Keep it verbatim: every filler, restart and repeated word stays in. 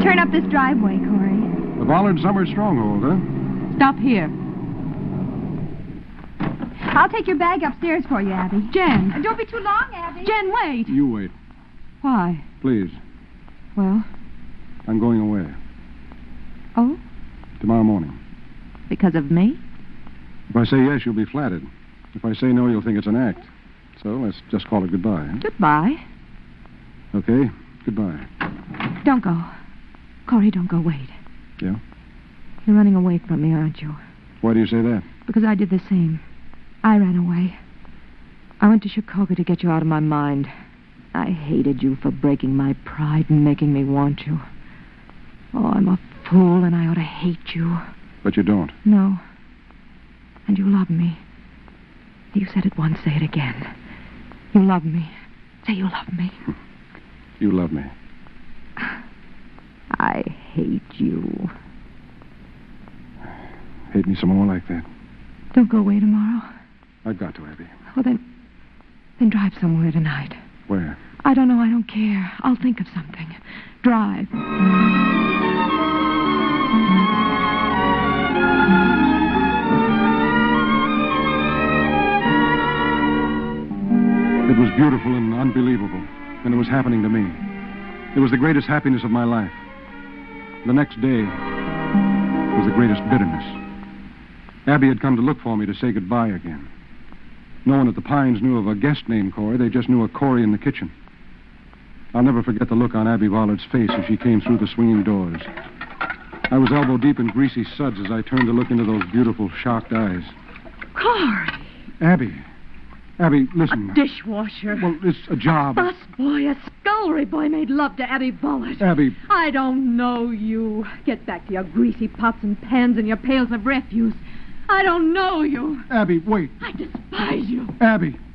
Turn up this driveway, Corey. The Bollard Summer Stronghold, huh? Stop here. I'll take your bag upstairs for you, Abby. Jen. And don't be too long, Abby. Jen, wait. You wait. Why? Please. Well? I'm going away. Oh? Tomorrow morning. Because of me? If I say yes, you'll be flattered. If I say no, you'll think it's an act. So let's just call it goodbye. Huh? Goodbye. Okay. Goodbye. Don't go. Corey, don't go. Wait. Yeah? You're running away from me, aren't you? Why do you say that? Because I did the same. I ran away. I went to Chicago to get you out of my mind. I hated you for breaking my pride and making me want you. Oh, I'm a fool, and I ought to hate you. But you don't. No. And you love me. You said it once, say it again. You love me. Say you love me. You love me. I hate you. Hate me some more like that. Don't go away tomorrow. I've got to, Abby. Well, then... Then drive somewhere tonight. Where? I don't know. I don't care. I'll think of something. Drive. It was beautiful and unbelievable, and it was happening to me. It was the greatest happiness of my life. The next day was the greatest bitterness. Abby had come to look for me to say goodbye again. No one at the Pines knew of a guest named Corey. They just knew a Corey in the kitchen. I'll never forget the look on Abby Bollard's face as she came through the swinging doors. I was elbow deep in greasy suds as I turned to look into those beautiful, shocked eyes. Corey! Abby. Abby, listen. A dishwasher. Well, it's a job. Bus boy, a scullery boy made love to Abby Bollard. Abby. I don't know you. Get back to your greasy pots and pans and your pails of refuse. I don't know you. Abby, wait. I despise you. Abby.